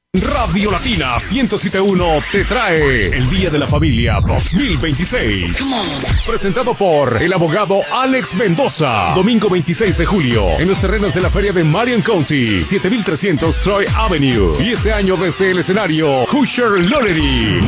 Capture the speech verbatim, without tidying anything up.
Radio Latina ciento siete punto uno te trae el Día de la Familia dos mil veintiséis. Presentado por el abogado Alex Mendoza. Domingo veintiséis de julio en los terrenos de la feria de Marion County, siete mil trescientos Troy Avenue. Y este año desde el escenario Hoosier Lottery.